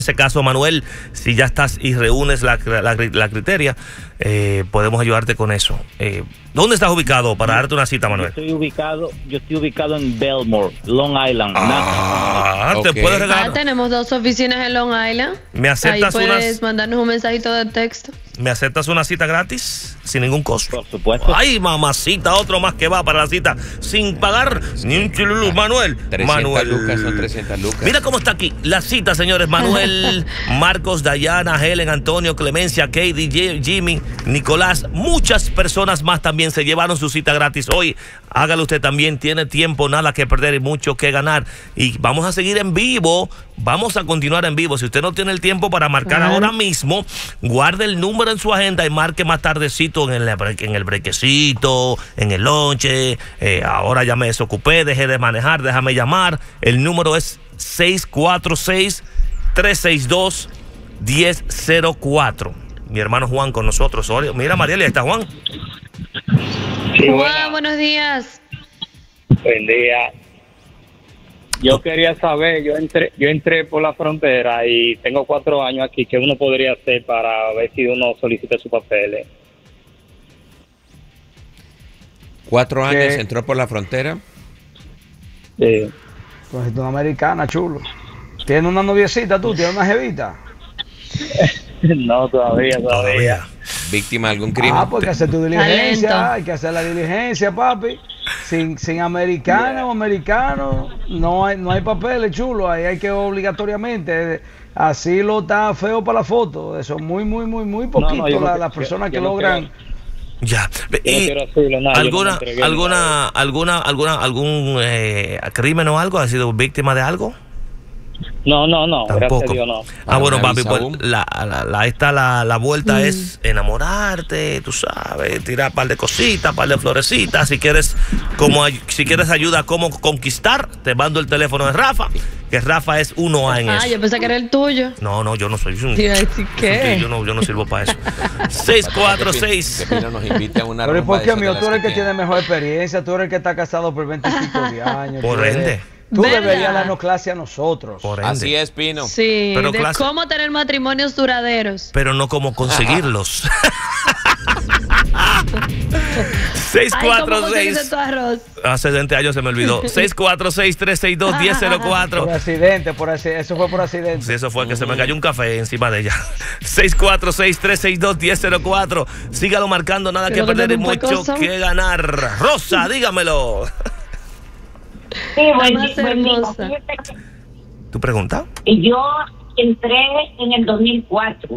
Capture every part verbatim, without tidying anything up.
ese caso, Manuel, si ya estás y reúnes la, la, la criteria, eh, podemos ayudarte con eso. Eh, ¿Dónde estás ubicado para darte una cita, Manuel? Yo estoy ubicado, yo estoy ubicado en Belmore, Long Island. Ah, okay. te puedes regalar. Ah, tenemos dos oficinas en Long Island. ¿Me aceptas Ahí puedes unas... mandarnos un mensajito de texto. ¿Me aceptas una cita gratis? Sin ningún costo. Por supuesto. Ay, mamacita, otro más que va para la cita sin pagar ni un chululú. Manuel. trescientas Manuel. lucas, son trescientas lucas. Mira cómo está aquí la cita, señores. Manuel, Marcos, Dayana, Helen, Antonio, Clemencia, Katie, Jimmy, Nicolás. Muchas personas más también se llevaron su cita gratis hoy. Hágalo usted también. Tiene tiempo, nada que perder y mucho que ganar. Y vamos a seguir en vivo. Vamos a continuar en vivo. Si usted no tiene el tiempo para marcar Ajá. ahora mismo, guarde el número en su agenda y marque más tardecito en el, en el brequecito, en el lonche. Eh, ahora ya me desocupé, dejé de manejar, déjame llamar. El número es seis cuatro seis, tres seis dos, uno cero cero cuatro. Mi hermano Juan con nosotros. Mira, Mariela, ahí está Juan. Sí, Juan, buena. buenos días. Buen día. Yo quería saber, yo entré, yo entré por la frontera y tengo cuatro años aquí. ¿Qué uno podría hacer para ver si uno solicita sus papeles? Cuatro años ¿Qué? entró por la frontera. Sí. Pues es una americana, chulo. ¿Tienes una noviecita tú? ¿Tienes una jevita? No, todavía, todavía. Todavía. Víctima de algún crimen. Ah, pues hay que hacer tu diligencia, Talento. hay que hacer la diligencia, papi. Sin, sin americana o americano, no hay, no hay papeles, chulo. Ahí hay que obligatoriamente. Así lo está feo para la foto. Eso es muy, muy, muy, muy poquito No, no, yo no la- que- las personas yo- que yo no logran. quiero- Ya. Yo no Y quiero hacerlo, nada, yo no me alguna, entregué alguna, nada. alguna, alguna, algún eh, crimen o algo, ¿ha sido víctima de algo? No, no, no, gracias Tampoco. a Dios no. Ah, bueno, ¿Alguna papi, visa pues aún? la, la, la, esta, la, la vuelta es enamorarte, tú sabes, tirar un par de cositas, un par de florecitas. Si quieres, como, ay- si quieres ayuda a cómo conquistar, te mando el teléfono de Rafa, que Rafa es uno A en Ah, eso. yo pensé que era el tuyo. No, no, yo no soy un... Te iba a decir, ¿qué? Yo no, yo no sirvo para eso. seis cuatro Que seis. Pino nos invite a una Pero ¿y rumba por de qué, esas de mío? las Tú eres el que tiene. tiene mejor experiencia, tú eres el que está casado por veinticinco de años. Por tú eres- ende. Tú ¿Verdad? deberías darnos clase a nosotros. Por ende. Así es, Pino. Sí, Pero de clase- cómo tener matrimonios duraderos. Pero no cómo conseguirlos. seis Ay, cuatro ¿cómo conseguiste seis. tu arroz? Hace veinte años se me olvidó. seis cuatro seis, tres seis dos, uno cero cero cuatro. Por accidente, por accidente. Eso fue por accidente. Sí, eso fue que se me cayó un café encima de ella. seis cuatro seis, tres seis dos, uno cero cero cuatro. Sígalo marcando, nada que Creo que perder y tengo un mucho pecoso. que ganar. Rosa, dígamelo. Sí, buen, Más buen día. hermosa. Fíjate que ¿Tu pregunta? yo entré en el dos mil cuatro.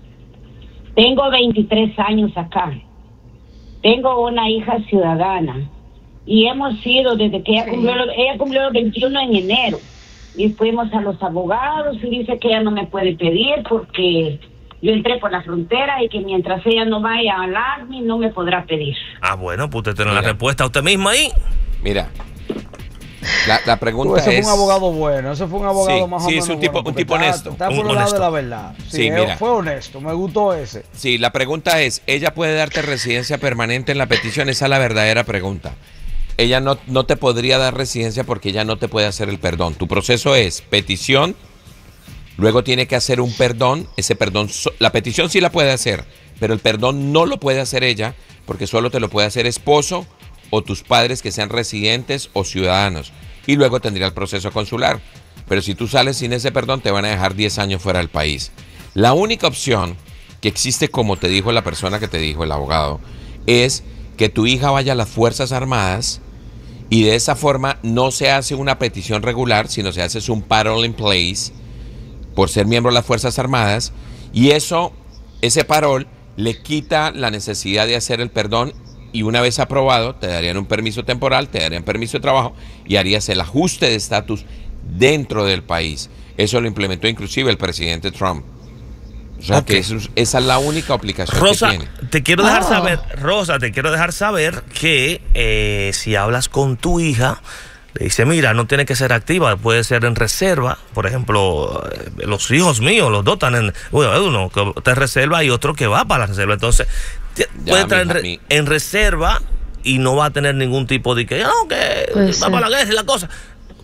Tengo veintitrés años acá. Tengo una hija ciudadana. Y hemos ido desde que ella Sí. cumplió, los- ella cumplió los veintiuno en enero. Y fuimos a los abogados y dice que ella no me puede pedir porque yo entré por la frontera y que mientras ella no vaya al Army no me podrá pedir. Ah, bueno, pues usted tiene la Mira. respuesta usted misma ahí. Mira, la, la Tú, pregunta ese es... fue un abogado bueno, ese fue un abogado Sí, más o sí, es menos un tipo- bueno, un porque tipo está- honesto, Está un por el lado honesto. de la verdad. Sí, Sí, él mira. fue honesto, me gustó ese. Sí, la pregunta es, ¿ella puede darte residencia permanente en la petición? Esa es la verdadera pregunta. Ella no, no te podría dar residencia porque ella no te puede hacer el perdón. Tu proceso es petición, luego tiene que hacer un perdón. Ese perdón, so- la petición sí la puede hacer, pero el perdón no lo puede hacer ella porque solo te lo puede hacer esposo o tus padres que sean residentes o ciudadanos. Y luego tendría el proceso consular. Pero si tú sales sin ese perdón, te van a dejar diez años fuera del país. La única opción que existe, como te dijo la persona que te dijo, el abogado, es que tu hija vaya a las Fuerzas Armadas y de esa forma no se hace una petición regular, sino se hace un parole in place por ser miembro de las Fuerzas Armadas, y eso, ese parole le quita la necesidad de hacer el perdón, y una vez aprobado te darían un permiso temporal, te darían permiso de trabajo y harías el ajuste de estatus dentro del país. Eso lo implementó inclusive el presidente Trump. O sea Ok. que eso es- esa es la única aplicación Rosa, que tiene. te quiero dejar Ah. saber, Rosa, te quiero dejar saber que eh, si hablas con tu hija, le dice, mira, no tiene que ser activa, puede ser en reserva. Por ejemplo, eh, los hijos míos, los dos están en, bueno, uno que está en reserva y otro que va para la reserva. Entonces, te- Ya, puede estar en, mija, re- mi- en reserva y no va a tener ningún tipo de que, no, que Puede va ser. para la guerra y la cosa.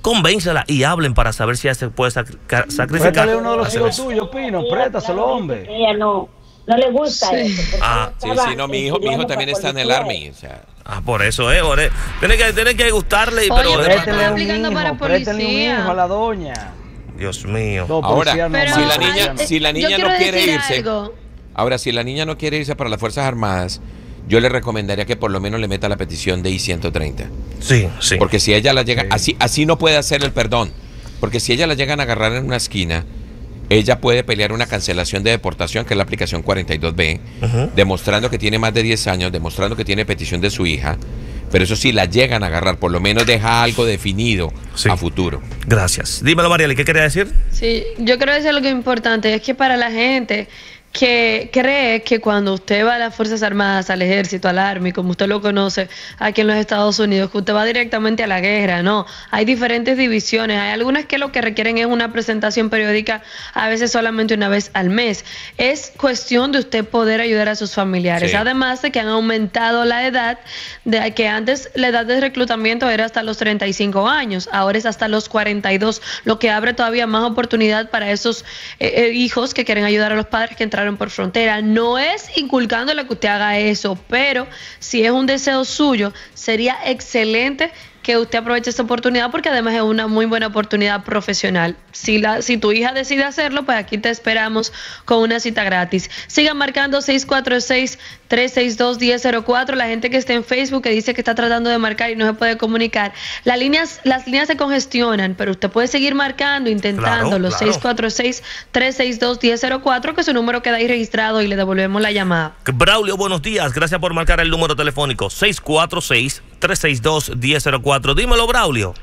convéncela y hablen para saber si ella se puede sac sacrificar. Préstale uno de los hijos tuyos, Pino, préstaselo, hombre. Ella no, no le gusta Sí. eso. porque Ah, ella Sí, estaba sí, no, mi hijo, mi hijo estudiando también para está en el policía. Army. O sea, Ah, por eso, eh, por eso. Tiene que, tiene que gustarle, Oye, pero... pero- Préstale un aplicando hijo, para préstale un policía. hijo a la doña. Dios mío. No, Ahora, policía no, Pero, si la más, niña- policía no. ay, si la yo niña quiero no quiere decir irse, algo. ahora, si la niña no quiere irse para las Fuerzas Armadas, yo le recomendaría que por lo menos le meta la petición de I ciento treinta. Sí, sí. Porque si ella la llega, Sí. así, así no puede hacer el perdón. Porque si ella la llegan a agarrar en una esquina, ella puede pelear una cancelación de deportación, que es la aplicación cuarenta y dos B, Ujú. demostrando que tiene más de diez años, demostrando que tiene petición de su hija. Pero eso sí, la llegan a agarrar, por lo menos deja algo definido Sí. a futuro. Gracias. Dímelo, Marieli, ¿qué quería decir? Sí, yo creo que lo que es importante es que para la gente que cree que cuando usted va a las Fuerzas Armadas, al Ejército, al Army, como usted lo conoce aquí en los Estados Unidos, que usted va directamente a la guerra, no. Hay diferentes divisiones. Hay algunas que lo que requieren es una presentación periódica, a veces solamente una vez al mes. Es cuestión de usted poder ayudar a sus familiares. Sí. Además de que han aumentado la edad, de que antes la edad de reclutamiento era hasta los treinta y cinco años, ahora es hasta los cuarenta y dos, lo que abre todavía más oportunidad para esos eh, eh, hijos que quieren ayudar a los padres que entraron por frontera. No es inculcándole que usted haga eso, pero si es un deseo suyo, sería excelente que usted aproveche esta oportunidad, porque además es una muy buena oportunidad profesional. Si, la, si tu hija decide hacerlo, pues aquí te esperamos con una cita gratis. Sigan marcando seis cuatro seis, tres seis dos, uno cero cero cuatro. La gente que está en Facebook que dice que está tratando de marcar y no se puede comunicar. Las líneas, las líneas se congestionan, pero usted puede seguir marcando, intentándolo. Claro, claro. seis cuatro seis, tres seis dos, uno cero cero cuatro, que su número queda ahí registrado y le devolvemos la llamada. Braulio, buenos días. Gracias por marcar el número telefónico seis cuatro seis, tres seis dos, uno cero cero cuatro. Dímelo, Braulio.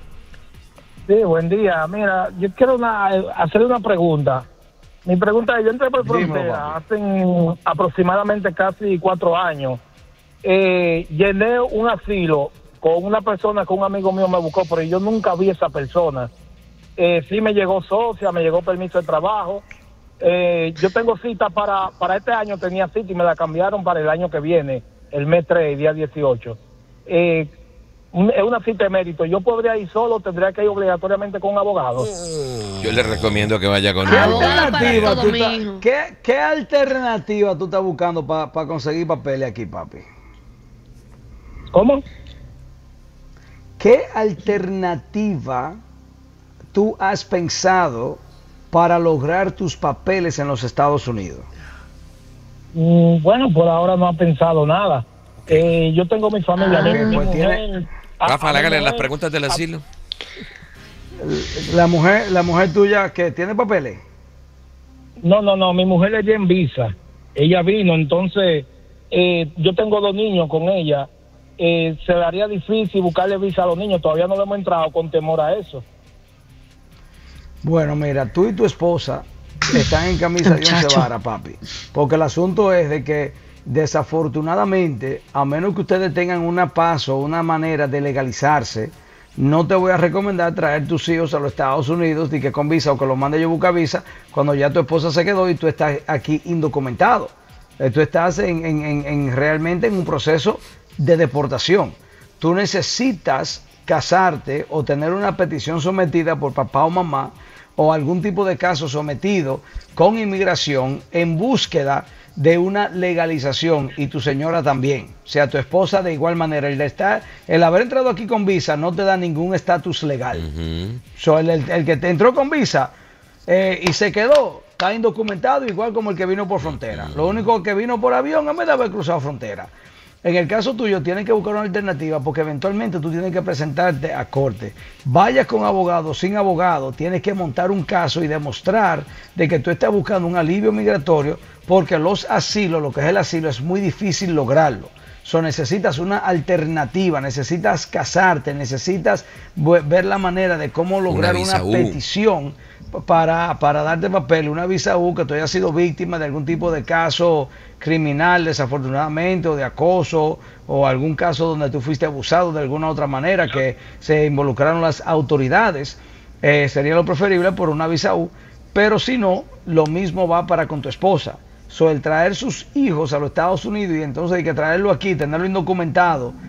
Sí, buen día. Mira, yo quiero una, hacer una pregunta. Mi pregunta es, yo entré por Dímelo, frontera papi. hace aproximadamente casi cuatro años. Eh, llené un asilo con una persona que un amigo mío me buscó, pero yo nunca vi a esa persona. Eh, sí me llegó socia, me llegó permiso de trabajo. Eh, yo tengo cita para, para este año, tenía cita y me la cambiaron para el año que viene, el mes tres, día dieciocho. Eh, un- es una cita de mérito. ¿Yo podría ir solo? ¿Tendría que ir obligatoriamente con un abogado? Yo le recomiendo que vaya con ¿Qué Ah, un abogado abogado. para alternativa, todo, tú estás- mijo. ¿qué, qué alternativa tú estás buscando para conseguir papeles aquí, papi? ¿Cómo? ¿Qué alternativa tú has pensado para lograr tus papeles en los Estados Unidos? Mm, bueno, por ahora no ha pensado nada. Eh, yo tengo mi familia. Ah. mi- mi Pues mujer- tiene- a- Rafa, a mi hágale las mujer- preguntas del asilo. La mujer, la mujer tuya que tiene papeles. No, no, no, mi mujer es en visa. Ella vino, entonces eh, yo tengo dos niños con ella. Eh, se le haría difícil buscarle visa a los niños. Todavía no le hemos entrado con temor a eso. Bueno, mira, tú y tu esposa están en camisa de once Muchacho. varas, papi. Porque el asunto es de que, desafortunadamente, a menos que ustedes tengan una paso, una manera de legalizarse, no te voy a recomendar traer tus hijos a los Estados Unidos y que con visa o que los mande yo a buscar visa cuando ya tu esposa se quedó y tú estás aquí indocumentado. Eh, Tú estás en, en- en- en realmente en un proceso de deportación. Tú necesitas casarte o tener una petición sometida por papá o mamá o algún tipo de caso sometido con inmigración en búsqueda de una legalización, y tu señora también, o sea, tu esposa de igual manera. El, de estar, el haber entrado aquí con visa no te da ningún estatus legal. Ujú. So, el, el- el que te entró con visa eh, y se quedó, está indocumentado igual como el que vino por frontera. Lo único que vino por avión en vez de haber cruzado frontera. En el caso tuyo tienes que buscar una alternativa porque eventualmente tú tienes que presentarte a corte. Vayas con abogado, sin abogado, tienes que montar un caso y demostrar de que tú estás buscando un alivio migratorio, porque los asilos, lo que es el asilo, es muy difícil lograrlo. So, necesitas una alternativa, necesitas casarte, necesitas bu- ver la manera de cómo lograr una, visa U. petición para, para darte papel, una visa U, que tú hayas sido víctima de algún tipo de caso criminal, desafortunadamente, o de acoso, o algún caso donde tú fuiste abusado de alguna otra manera, que se involucraron las autoridades. Eh, sería lo preferible por una visa U, pero si no, lo mismo va para con tu esposa. So, el traer sus hijos a los Estados Unidos y entonces hay que traerlo aquí, tenerlo indocumentado,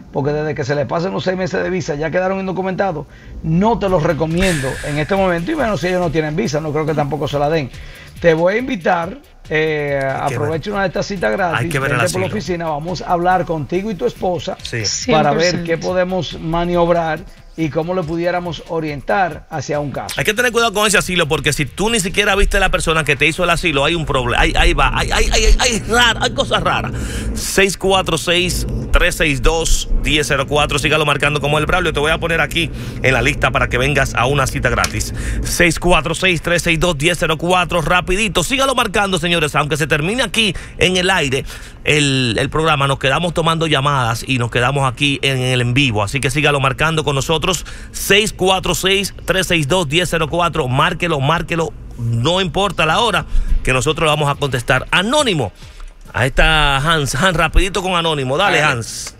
porque desde que se le pasen los seis meses de visa ya quedaron indocumentados, no te los recomiendo en este momento, y menos si ellos no tienen visa, no creo que tampoco se la den. Te voy a invitar, eh, aprovecha una de estas citas gratis, vente por la oficina, vamos a hablar contigo y tu esposa sí. para ver qué podemos maniobrar y cómo le pudiéramos orientar hacia un caso. Hay que tener cuidado con ese asilo, porque si tú ni siquiera viste a la persona que te hizo el asilo, hay un problema. Ahí, ahí va, hay, hay, hay, hay, rara, hay cosas raras. seis cuatro seis, tres seis dos, uno cero cero cuatro. Sígalo marcando como el Braulio. Te voy a poner aquí en la lista para que vengas a una cita gratis. seis cuatro seis, tres seis dos, uno cero cero cuatro. Rapidito, sígalo marcando, señores. Aunque se termine aquí en el aire el, el programa, nos quedamos tomando llamadas y nos quedamos aquí en el en vivo. Así que sígalo marcando con nosotros. seis cuatro seis, tres seis dos, uno cero cero cuatro. Márquelo, márquelo. No importa la hora, que nosotros le vamos a contestar. Anónimo. Ahí está Hans. Hans, rapidito con Anónimo. Dale, Hans.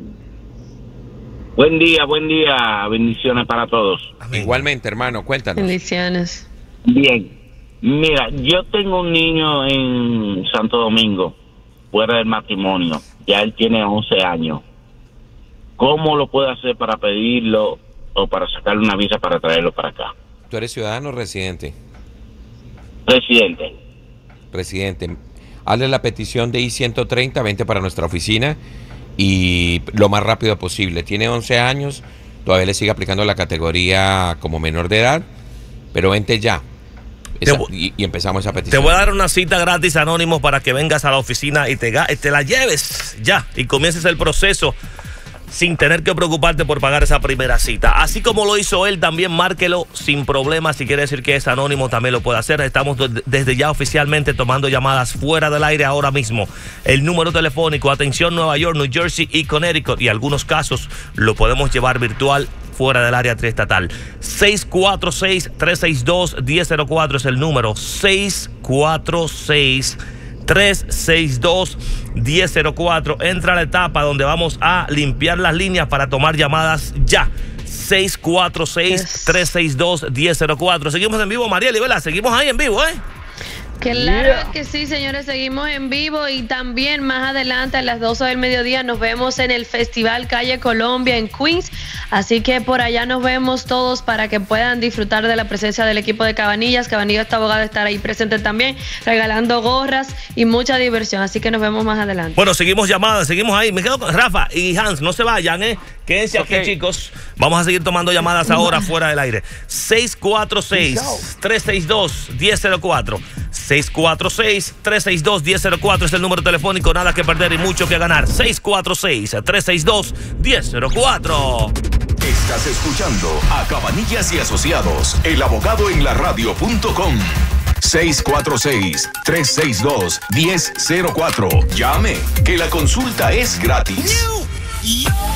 Buen día, buen día. Bendiciones para todos. Amén. Igualmente, hermano, cuéntanos. Bendiciones. Bien. Mira, yo tengo un niño en Santo Domingo, fuera del matrimonio. Ya él tiene once años. ¿Cómo lo puedo hacer para pedirlo o para sacarle una visa para traerlo para acá? ¿Tú eres ciudadano o residente? Residente. Residente. Hazle la petición de I ciento treinta, vente para nuestra oficina y lo más rápido posible. Tiene once años, todavía le sigue aplicando la categoría como menor de edad, pero vente ya. Esa, y, y empezamos esa petición. Te voy a dar una cita gratis, Anónimo, para que vengas a la oficina y te, te la lleves ya y comiences el proceso sin tener que preocuparte por pagar esa primera cita. Así como lo hizo él, también márquelo sin problema. Si quiere decir que es anónimo, también lo puede hacer. Estamos desde ya oficialmente tomando llamadas fuera del aire ahora mismo. El número telefónico, atención, Nueva York, New Jersey y Connecticut. Y algunos casos lo podemos llevar virtual fuera del área triestatal. seis cuatro seis, tres seis dos, uno cero cero cuatro es el número. seis cuatro seis, tres seis dos, uno cero cero cuatro. Entra a la etapa donde vamos a limpiar las líneas para tomar llamadas ya. seis cuatro seis, tres seis dos, uno cero cero cuatro. Seguimos en vivo, Marieli, ¿verdad? Seguimos ahí en vivo, ¿eh? Claro yeah. que sí, señores, seguimos en vivo y también más adelante a las doce del mediodía nos vemos en el Festival Calle Colombia en Queens, así que por allá nos vemos todos para que puedan disfrutar de la presencia del equipo de Cabanillas. Cabanillas está abogado, estar ahí presente también, regalando gorras y mucha diversión, así que nos vemos más adelante. Bueno, seguimos llamadas, seguimos ahí. Me quedo con Rafa y Hans, no se vayan, ¿eh? Quédense okay. aquí, chicos. Vamos a seguir tomando llamadas ahora fuera del aire. seis cuatro seis, tres seis dos, uno cero cero cuatro. seis cuatro seis, tres seis dos, uno cero cero cuatro es el número telefónico. Nada que perder y mucho que ganar. seis cuatro seis, tres seis dos, uno cero cero cuatro. Estás escuchando a Cabanillas y Asociados, el abogado en la radio punto com. seis cuatro seis, tres seis dos, uno cero cero cuatro. Llame, que la consulta es gratis.